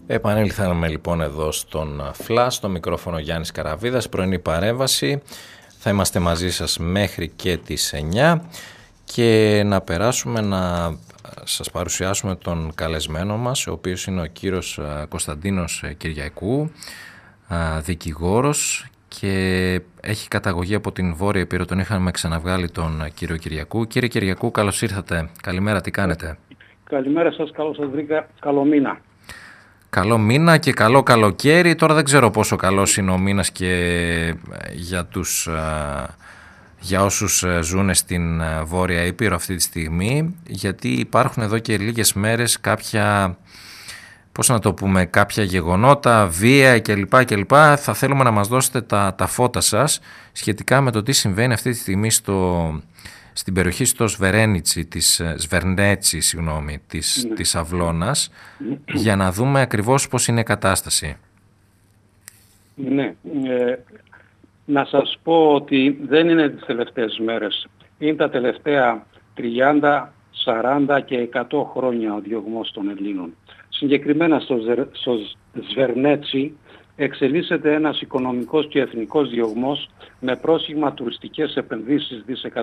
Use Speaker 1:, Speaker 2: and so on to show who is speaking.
Speaker 1: Επανήλθαμε λοιπόν εδώ στον Flash, στο μικρόφωνο Γιάννης Καραβίδας, πρωινή παρέμβαση. Θα είμαστε μαζί σας μέχρι και τις 9 και να περάσουμε να σας παρουσιάσουμε τον καλεσμένο μας, ο οποίος είναι ο κύριος Κωνσταντίνος Κυριακού, δικηγόρος και έχει καταγωγή από την Βόρεια Ήπειρο. Τον είχαμε ξαναβγάλει τον κύριο Κυριακού. Κύριε Κυριακού, καλώς ήρθατε. Καλημέρα, τι κάνετε?
Speaker 2: Καλημέρα σας, καλώς σας βρήκα. Καλό μήνα.
Speaker 1: Καλό μήνα και καλό καλοκαίρι. Τώρα δεν ξέρω πόσο καλός είναι ο μήνας και για όσους ζουν στην Βόρεια Ήπειρο αυτή τη στιγμή, γιατί υπάρχουν εδώ και λίγες μέρες κάποια γεγονότα, βία κλπ. Θα θέλουμε να μας δώσετε τα φώτα σας σχετικά με το τι συμβαίνει αυτή τη στιγμή στην περιοχή της Αυλώνας, για να δούμε ακριβώς πώς είναι η κατάσταση.
Speaker 2: Ναι, να σας πω ότι δεν είναι τις τελευταίες μέρες. Είναι τα τελευταία 30, 40 και 100 χρόνια ο διωγμός των Ελλήνων. Συγκεκριμένα στο Σβερνέτσι εξελίσσεται ένας οικονομικός και εθνικός διωγμός με πρόσχημα τουριστικές επενδύσεις δισεκατομμύρια